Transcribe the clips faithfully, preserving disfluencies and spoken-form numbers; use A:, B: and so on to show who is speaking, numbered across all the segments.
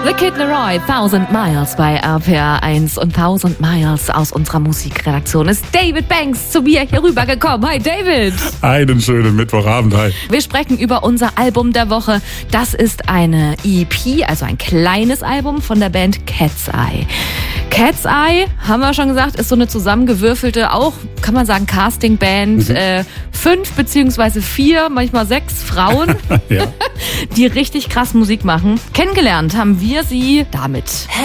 A: The Kid Laroi, Thousand Miles bei R P R eins und Thousand Miles aus unserer Musikredaktion ist David Banks zu mir hier rübergekommen. Hi David.
B: Einen schönen Mittwochabend, hi.
A: Wir sprechen über unser Album der Woche. Das ist eine E P, also ein kleines Album von der Band Cat's Eye. Cat's Eye, haben wir schon gesagt, ist so eine zusammengewürfelte, auch kann man sagen Castingband. Mhm. Äh, fünf beziehungsweise vier, manchmal sechs Frauen,
B: ja.
A: die richtig krass Musik machen. Kennengelernt haben wir sie damit.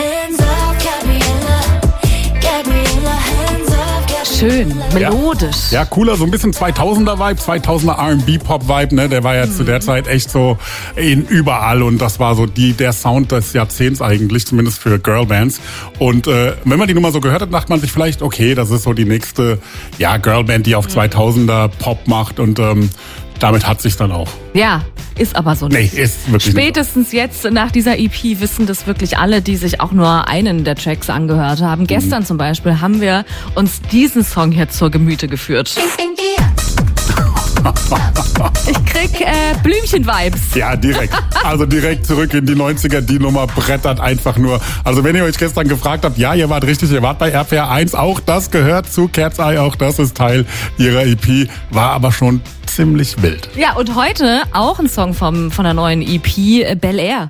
A: Schön, melodisch.
B: Ja, ja, cooler, so ein bisschen zweitausender-Vibe, zweitausender R and B-Pop-Vibe, ne? Der war ja mhm. zu der Zeit echt so in überall und das war so die der Sound des Jahrzehnts eigentlich, zumindest für Girlbands. Und äh, wenn man die Nummer so gehört hat, dachte man sich vielleicht, okay, das ist so die nächste ja, Girlband, die auf mhm. zweitausender Pop macht und ähm, damit hat sich's dann auch.
A: Ja, ist aber so nicht.
B: Nee, ist wirklich
A: Spätestens
B: nicht.
A: Jetzt nach dieser E P wissen das wirklich alle, die sich auch nur einen der Tracks angehört haben. Mhm. Gestern zum Beispiel haben wir uns diesen Song hier zur Gemüte geführt. Ich krieg äh, Blümchen-Vibes.
B: Ja, direkt. Also direkt zurück in die neunziger. Die Nummer brettert einfach nur. Also wenn ihr euch gestern gefragt habt, ja, ihr wart richtig, ihr wart bei R P R eins. Auch das gehört zu Cat's Eye. Auch das ist Teil ihrer E P. War aber schon ziemlich wild.
A: Ja, und heute auch ein Song vom, von der neuen E P, äh, Bel Air.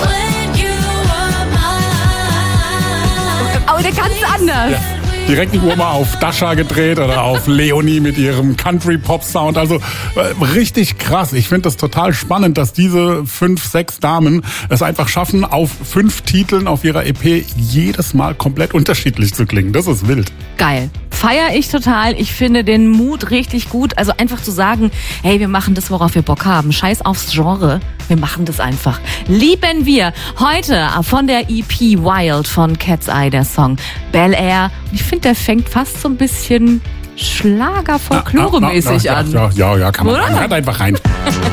A: Aber der ganz anders.
B: Ja. Direkt die Uhr mal auf Dasha gedreht oder auf Leonie mit ihrem Country-Pop-Sound. Also äh, richtig krass. Ich finde das total spannend, dass diese fünf, sechs Damen es einfach schaffen, auf fünf Titeln auf ihrer E P jedes Mal komplett unterschiedlich zu klingen. Das ist wild.
A: Geil. Feier ich total. Ich finde den Mut richtig gut. Also einfach zu sagen, hey, wir machen das, worauf wir Bock haben. Scheiß aufs Genre. Wir machen das einfach. Lieben wir. Heute von der E P Wild von Cat's Eye, der Song Bel Air. Ich finde, der fängt fast so ein bisschen Schlager-Folklore-mäßig
B: ja, ja,
A: an.
B: Ja, ja, ja, kann man.
A: Oder?
B: Man hört einfach rein.